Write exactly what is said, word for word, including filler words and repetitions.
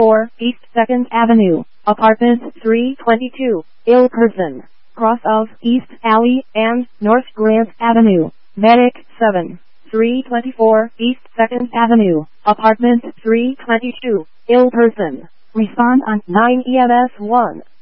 twenty-four East second Avenue, Apartment three twenty-two, ill person, cross of East Alley and North Grant Avenue, Medic seven, three twenty-four East second Avenue, Apartment three twenty-two, ill person. Respond on nine E M S one.